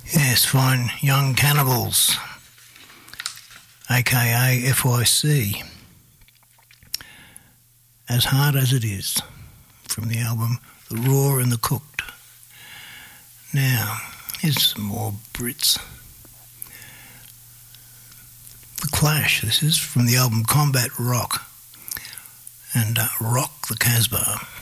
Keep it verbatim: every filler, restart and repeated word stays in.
Yes, fine Young Cannibals, aka F Y C. As Hard As It Is, from the album The Raw and the Cooked. Now, here's some more Brits. The Clash, this is from the album Combat Rock, and uh, Rock the Casbah.